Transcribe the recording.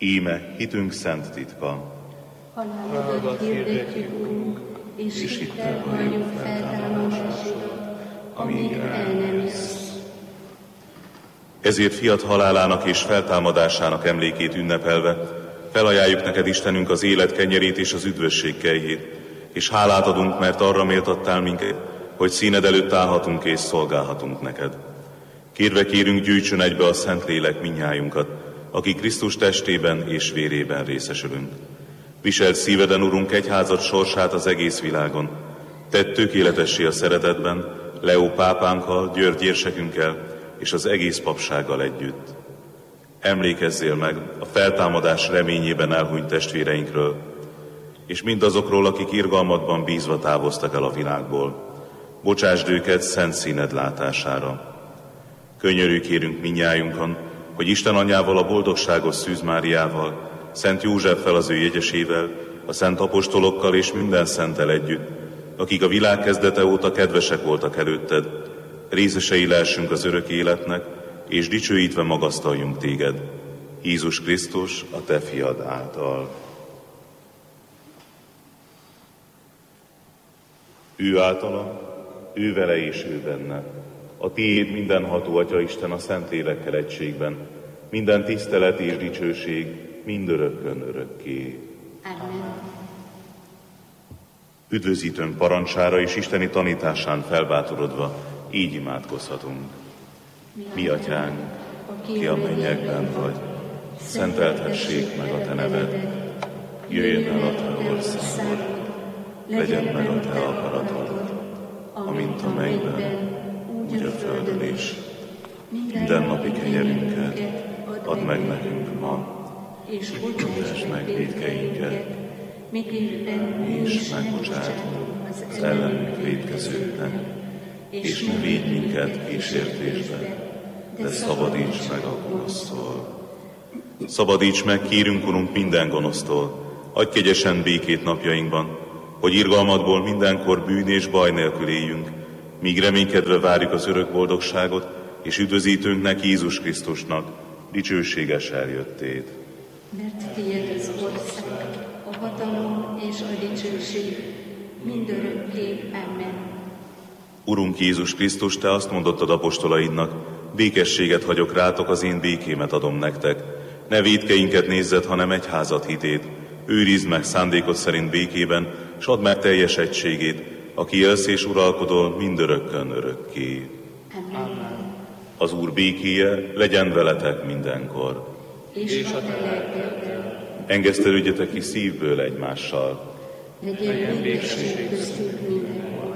Íme hitünk szent titka. Halálodat hirdetjük, Urunk, és hittel valljuk feltámadásodat, amíg el nem jössz. Ezért fiat halálának és feltámadásának emlékét ünnepelve, felajánljuk neked, Istenünk, az élet kenyerét és az üdvösség kejhét, és hálát adunk, mert arra méltattál minket, hogy színed előtt állhatunk és szolgálhatunk neked. Kérve kérünk, gyűjtsön egybe a Szentlélek mindnyájunkat, aki Krisztus testében és vérében részesülünk. Viseld szíveden, Urunk, egyházad sorsát az egész világon. Tedd tökéletessé a szeretetben, Leó pápánkkal, György érsekünkkel és az egész papsággal együtt. Emlékezzél meg a feltámadás reményében elhunyt testvéreinkről, és mindazokról, akik irgalmadban bízva távoztak el a világból. Bocsásd őket szent színed látására. Könyörű kérünk mindnyájunkon, hogy Isten anyával, a boldogságos Szűz Máriával, Szent Józseffel, az ő jegyesével, a szent apostolokkal és minden szenttel együtt, akik a világ kezdete óta kedvesek voltak előtted, részesei lehessünk az örök életnek, és dicsőítve magasztaljunk téged, Jézus Krisztus, a te fiad által. Ő általa, ő vele és ő benne, a tiéd mindenható Atya Isten a Szentlélekkel egységben, minden tisztelet és dicsőség mindörökkön örökké. Amen. Üdvözítőnk parancsára és isteni tanításán felbátorodva így imádkozhatunk. Mi atyánk, ki a mennyekben vagy, szenteltessék meg a te neved, jöjjön el a te országod, legyen meg a te akaratod, amint a mennyben, úgy a földön is. Minden napi kenyerünket add meg nekünk ma, és bocsásd meg vétkeinket, és megbocsátunk az ellenünk vétkezőknek, és ne védj minket kísértésbe, de szabadíts meg a gonosztól. Szabadíts meg, kérünk, Urunk, minden gonosztól, adj kegyesen békét napjainkban, hogy irgalmadból mindenkor bűn és baj nélkül éljünk, míg reménykedve várjuk az örök boldogságot, és üdvözítőnknek, Jézus Krisztusnak dicsőséges eljöttét. Mert tiéd az ország, a hatalom és a dicsőség mindörökké. Amen. Urunk Jézus Krisztus, te azt mondottad apostolaidnak, békességet hagyok rátok, az én békémet adom nektek. Ne vétkeinket nézzed, hanem egyházad hitét. Őrizd meg szándékod szerint békében, s add meg teljes egységét, aki élsz és uralkodol mindörökkön örökké. Amen. Az Úr békéje legyen veletek mindenkor. És a te lelkeddel. Engesztelődjetek ki szívből egymással. Legyen békesség köztünk mindenkor.